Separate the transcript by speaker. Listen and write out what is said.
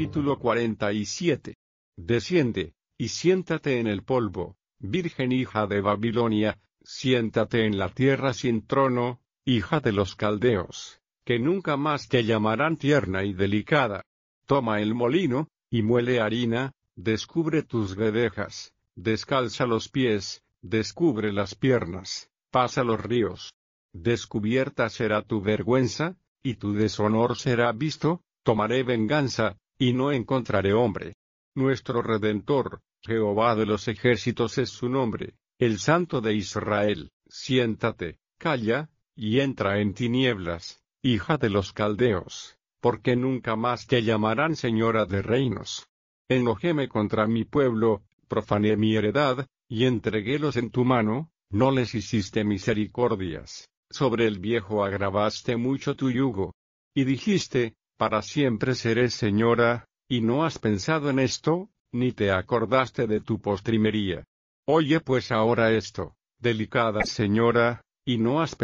Speaker 1: Capítulo 47. Desciende, y siéntate en el polvo, virgen hija de Babilonia, siéntate en la tierra sin trono, hija de los caldeos, que nunca más te llamarán tierna y delicada. Toma el molino, y muele harina, descubre tus guedejas, descalza los pies, descubre las piernas, pasa los ríos. Descubierta será tu vergüenza, y tu deshonor será visto. Tomaré venganza, y no encontraré hombre. Nuestro Redentor, Jehová de los ejércitos es su nombre, el Santo de Israel. Siéntate, calla, y entra en tinieblas, hija de los caldeos, porque nunca más te llamarán señora de reinos. Enojéme contra mi pueblo, profané mi heredad, y entreguélos en tu mano, no les hiciste misericordias, sobre el viejo agravaste mucho tu yugo. Y dijiste, para siempre seré señora, y no has pensado en esto, ni te acordaste de tu postrimería. Oye pues ahora esto, delicada señora, y no has